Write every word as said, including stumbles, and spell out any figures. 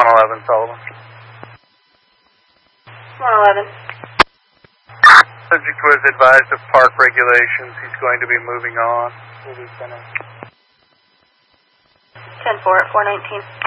one eleven, Sullivan. one eleven. Subject was advised of park regulations. He's going to be moving on. Will be finished. ten four at four nineteen.